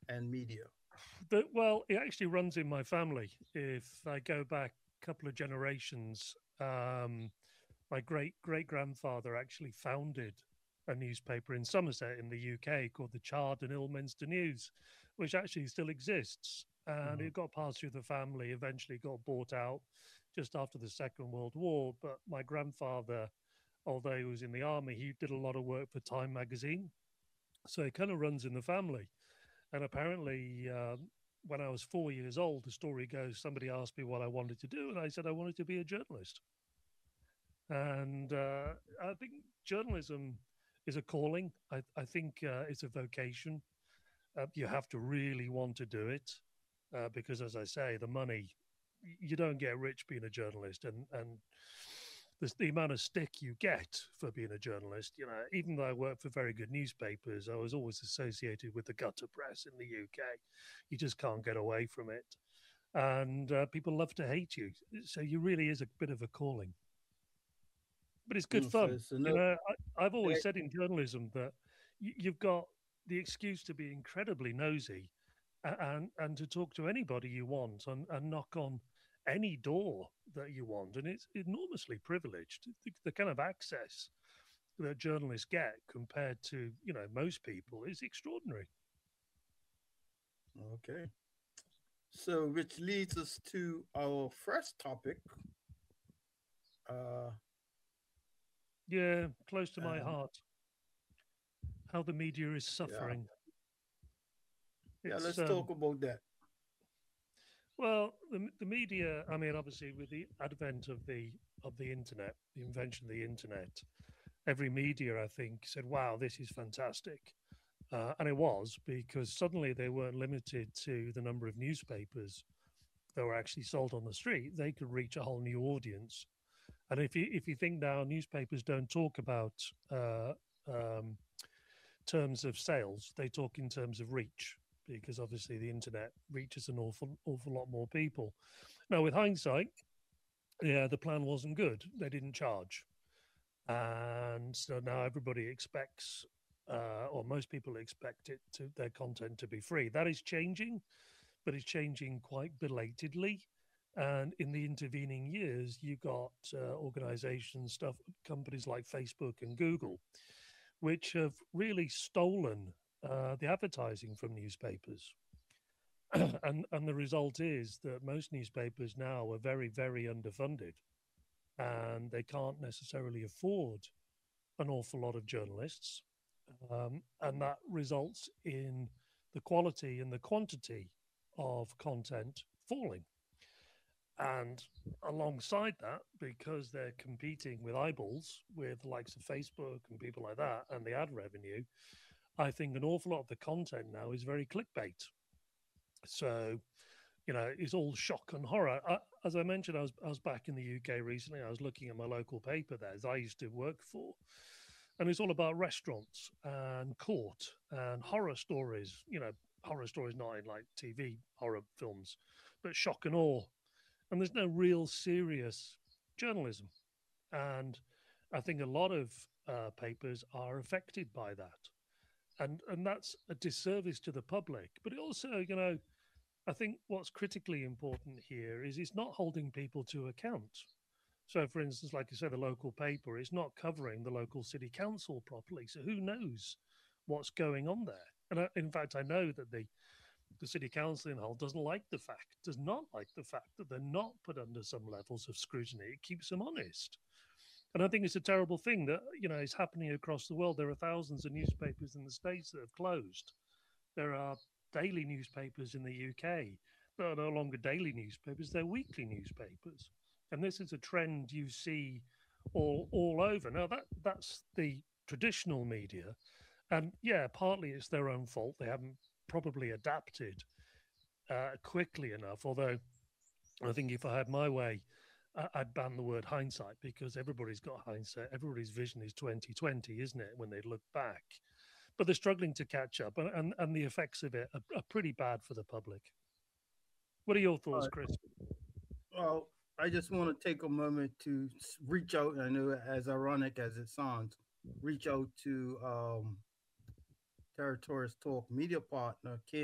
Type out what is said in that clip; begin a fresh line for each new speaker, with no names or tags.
and media?
Well, it actually runs in my family. If I go back a couple of generations, my great grandfather actually founded a newspaper in Somerset in the UK called the Chard and Ilminster News, which actually still exists. And
Mhm.
it got passed through the family, eventually got bought out just after the Second World War. But my grandfather, although he was in the army, he did a lot of work for Time magazine. So it kind of runs in the family. And apparently, when I was 4 years old, the story goes somebody asked me what I wanted to do, and I said I wanted to be a journalist. And I think journalism is a calling. I think it's a vocation. You have to really want to do it because, as I say, the money, you don't get rich being a journalist. And the amount of stick you get for being a journalist, even though I worked for very good newspapers, I was always associated with the gutter press in the UK. You just can't get away from it. And people love to hate you. So you really is a bit of a calling, but it's good
So
fun.
it's another.
I've always
eh,
said in journalism that you've got the excuse to be incredibly nosy and to talk to anybody you want and knock on any door that you want. And it's enormously privileged. The kind of access that journalists get compared to, most people is extraordinary.
Okay. So, which leads us to our first topic. Uh,
Yeah, close to my
and
heart, how the media is
yeah,
suffering.
yeah,
It's
let's talk about that.
Well, the media. I mean, obviously, with the advent of the internet, the invention of the internet, every media, I think, said, "Wow, this is fantastic," and it was because suddenly they weren't limited to the number of newspapers that were actually sold on the street. They could reach a whole new audience. And if you think now, newspapers don't talk about um, terms of sales; they talk in terms of reach because obviously the internet reaches an awful lot more people. Now, with hindsight, yeah, the plan wasn't good. They didn't charge. And so now everybody expects, or most people expect their content to be free. That is changing, but it's changing quite belatedly. And in the intervening years, you got organizations, companies like Facebook and Google, which have really stolen the advertising from newspapers. And the result is that most newspapers now are very underfunded, and they can't necessarily afford an awful lot of journalists, and that results in the quality and the quantity of content falling. And alongside that, because they're competing with eyeballs, with the likes of Facebook and people like that, and the ad revenue, I think an awful lot of the content now is very clickbait. So it's all shock and horror. As I mentioned, I was back in the UK recently. I was looking at my local paper there, as I used to work for, and it's all about restaurants and court and horror stories. Horror stories not in like TV horror films, but shock and awe. And there's no real serious journalism. And I think a lot of papers are affected by that, and that's a disservice to the public. But it also, I think what's critically important here is it's not holding people to account. So, for instance, like you said, the local paper is not covering the local city council properly. So, who knows what's going on there? And in fact, I know that the city council in Hull does not like the fact that they're not put under some levels of scrutiny. It keeps them honest. And I think it's a terrible thing that, is happening across the world. There are thousands of newspapers in the States that have closed. There are daily newspapers in the UK that are no longer daily newspapers, they're weekly newspapers. And this is a trend you see all over. Now that's the traditional media. And yeah, partly it's their own fault. They haven't probably adapted quickly enough. Although I think if I had my way, I'd ban the word hindsight because everybody's got hindsight. Everybody's vision is 2020, isn't it? When they look back, but they're struggling to catch up, and the effects of it are pretty bad for the public. What are your thoughts,
uh,
Chris?
well, I just want to take a moment to reach out. I know, as ironic as it sounds, reach out to Territories Talk media partner,